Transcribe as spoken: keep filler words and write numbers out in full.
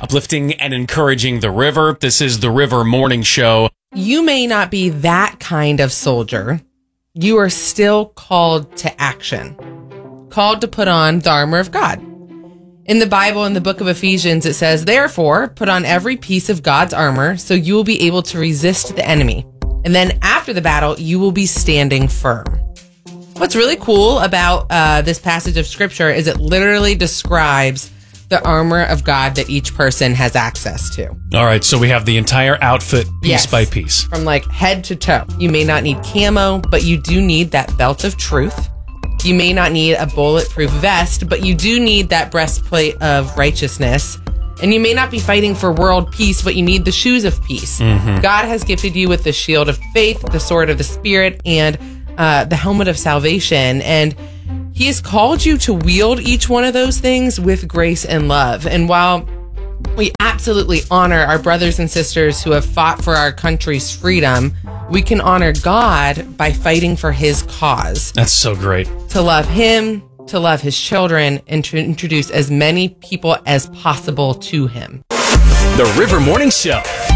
uplifting and encouraging the river. This is the River Morning Show. You may not be that kind of soldier. You are still called to action, called to put on the armor of God. In the Bible, in the book of Ephesians, it says, therefore, put on every piece of God's armor so you will be able to resist the enemy. And then after the battle, you will be standing firm. What's really cool about uh, this passage of scripture is it literally describes the armor of God that each person has access to. All right, so we have the entire outfit piece Yes. by piece. From like head to toe. You may not need camo, but you do need that belt of truth. You may not need a bulletproof vest, but you do need that breastplate of righteousness. And you may not be fighting for world peace, but you need the shoes of peace. Mm-hmm. God has gifted you with the shield of faith, the sword of the Spirit, and uh, the helmet of salvation. And He has called you to wield each one of those things with grace and love. And while we absolutely honor our brothers and sisters who have fought for our country's freedom, we can honor God by fighting for His cause. That's so great. To love Him, to love His children, and to introduce as many people as possible to Him. The River Morning Show.